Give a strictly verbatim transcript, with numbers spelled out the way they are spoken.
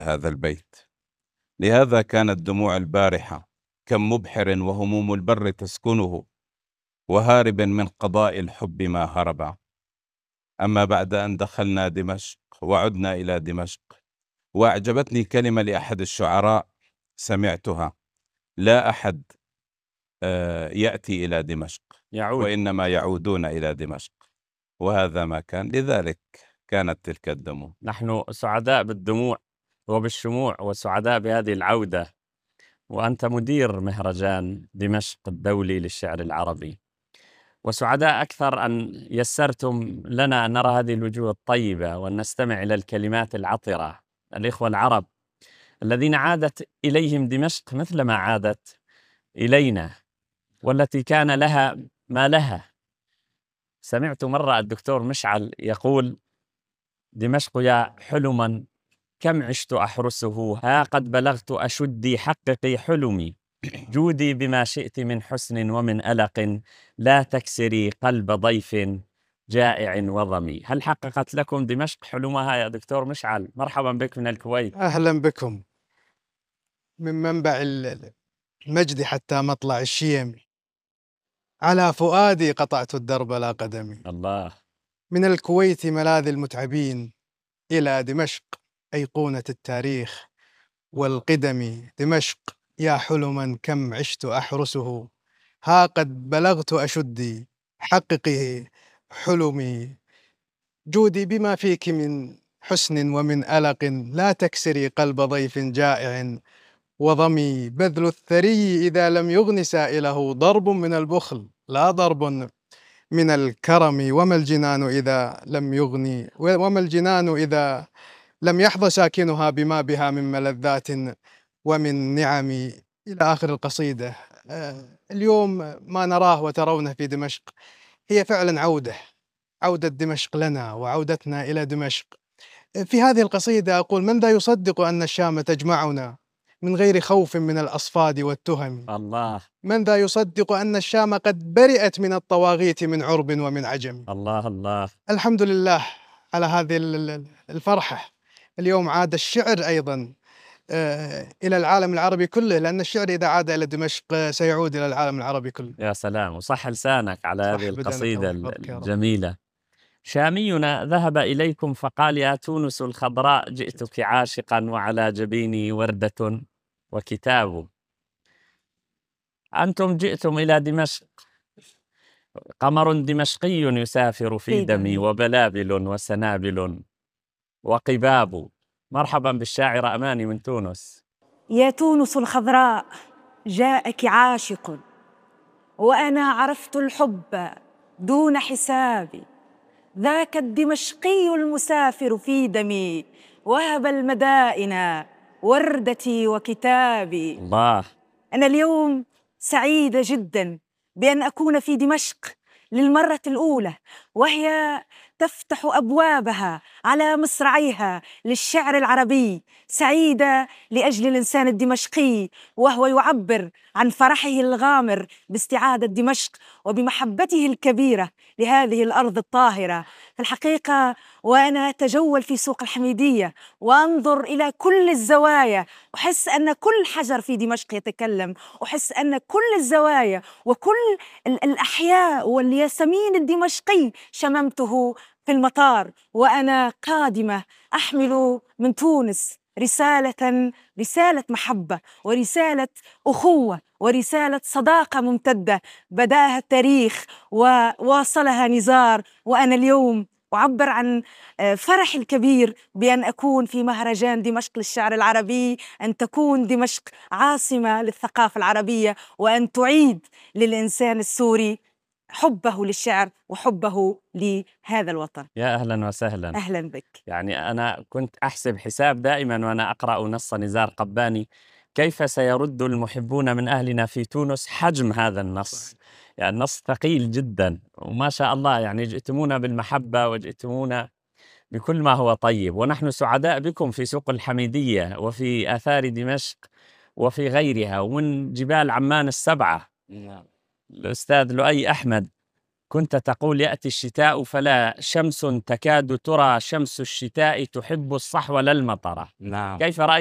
هذا البيت. لهذا كانت دموع البارحة كم مبحر وهموم البر تسكنه، وهارب من قضاء الحب ما هرب. أما بعد أن دخلنا دمشق وعدنا إلى دمشق، وأعجبتني كلمة لأحد الشعراء سمعتها: لا أحد يأتي إلى دمشق يعود. وإنما يعودون إلى دمشق. وهذا ما كان، لذلك كانت تلك الدموع. نحن سعداء بالدموع وبالشموع، وسعداء بهذه العودة، وأنت مدير مهرجان دمشق الدولي للشعر العربي، وسعداء أكثر أن يسرتم لنا أن نرى هذه الوجوه الطيبة وأن نستمع إلى الكلمات العطرة. الإخوة العرب الذين عادت إليهم دمشق مثلما عادت إلينا، والتي كان لها ما لها. سمعت مرة الدكتور مشعل يقول: دمشق يا حلما كم عشت أحرسه، ها قد بلغت أشدي حققي حلمي، جودي بما شئت من حسن ومن ألق، لا تكسري قلب ضيف جائع وظمي. هل حققت لكم دمشق حلمها يا دكتور مشعل؟ مرحبا بك من الكويت. أهلا بكم من منبع المجد حتى مطلع الشيم، على فؤادي قطعت الدرب لا قدمي. الله. من الكويت ملاذ المتعبين إلى دمشق أيقونة التاريخ والقدم. دمشق يا حلما كم عشت أحرسه، ها قد بلغت أشدي حققي حلمي، جودي بما فيك من حسن ومن ألق، لا تكسري قلب ضيف جائع وضمي. بذل الثري إذا لم يغن سائله ضرب من البخل لا ضرب من الكرم. وما الجنان إذا لم يغني وما الجنان إذا لم يحظى ساكنها بما بها من ملذات ومن نعم، إلى آخر القصيدة. اليوم ما نراه وترونه في دمشق هي فعلا عودة عودة دمشق لنا وعودتنا إلى دمشق. في هذه القصيدة أقول: من ذا يصدق أن الشام تجمعنا من غير خوف من الأصفاد والتهم. الله. من ذا يصدق أن الشام قد برئت من الطواغيت من عرب ومن عجم. الله الله. الحمد لله على هذه الفرحة. اليوم عاد الشعر أيضا إلى العالم العربي كله، لأن الشعر إذا عاد إلى دمشق سيعود إلى العالم العربي كله. يا سلام، وصح لسانك على هذه القصيدة الجميلة. شامينا ذهب إليكم فقال: يا تونس الخضراء جئتك عاشقا وعلى جبيني وردة وكتاب. أنتم جئتم إلى دمشق، قمر دمشقي يسافر في دمي، وبلابل وسنابل وقباب. مرحبا بالشاعرة أماني من تونس. يا تونس الخضراء جاءك عاشق، وأنا عرفت الحب دون حسابي، ذاك الدمشقي المسافر في دمي، وهب المدائن وردتي وكتابي. الله. أنا اليوم سعيدة جدا بأن أكون في دمشق للمرة الأولى، وهي تفتح أبوابها على مصراعيها للشعر العربي. سعيدة لأجل الإنسان الدمشقي، وهو يعبر عن فرحه الغامر باستعادة دمشق وبمحبته الكبيرة لهذه الأرض الطاهرة. في الحقيقة وأنا أتجول في سوق الحميدية وأنظر إلى كل الزوايا، أحس أن كل حجر في دمشق يتكلم، أحس أن كل الزوايا وكل الأحياء والياسمين الدمشقي شممته في المطار وأنا قادمة أحمل من تونس رسالة رسالة محبة ورسالة أخوة ورسالة صداقة ممتدة بداها التاريخ وواصلها نزار. وأنا اليوم أعبر عن فرح الكبير بأن أكون في مهرجان دمشق للشعر العربي، أن تكون دمشق عاصمة للثقافة العربية، وأن تعيد للإنسان السوري حبه للشعر وحبه لهذا الوطن. يا أهلا وسهلا. أهلا بك. يعني أنا كنت أحسب حساب دائما وأنا أقرأ نص نزار قباني: كيف سيرد المحبون من أهلنا في تونس حجم هذا النص؟ يعني النص ثقيل جدا، وما شاء الله يعني جئتمونا بالمحبة وجئتمونا بكل ما هو طيب، ونحن سعداء بكم في سوق الحميدية وفي آثار دمشق وفي غيرها، ومن جبال عمان السبعة. الأستاذ لؤي أحمد كنت تقول يأتي الشتاء فلا شمس تكاد ترى شمس الشتاء تحب الصحو لا المطر. نعم. كيف رأيك